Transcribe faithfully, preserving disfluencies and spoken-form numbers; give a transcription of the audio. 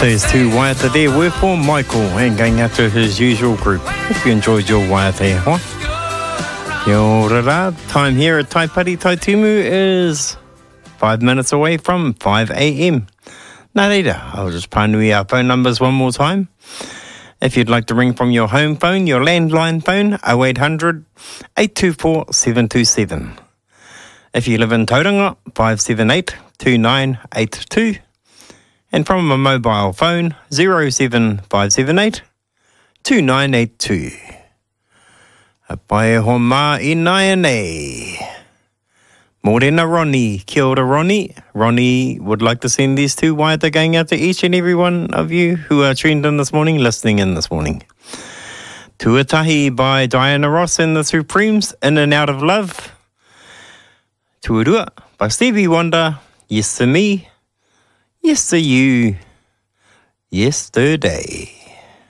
Those two waiata there were for Michael and going out to his usual group. Hope you enjoyed your waiata, huh? Kia ora rā. Time here at Taipari Taitumu is five minutes away from five a.m. Nā reira, I'll just pānui our phone numbers one more time. If you'd like to ring from your home phone, your landline phone, oh eight hundred, eight two four, seven two seven. If you live in Tauranga, five seven eight, two nine eight two. And from a mobile phone, zero seven five seven eight, two nine eight two. A pai ho mā I nai nei. Morena Ronnie. Kia ora Ronnie. Ronnie would like to send these two waiata going out to each and every one of you who are tuned in this morning, listening in this morning. Tuatahi by Diana Ross and the Supremes, In and Out of Love. Tuarua by Stevie Wonder, Yes to Me, Yes to You, Yesterday.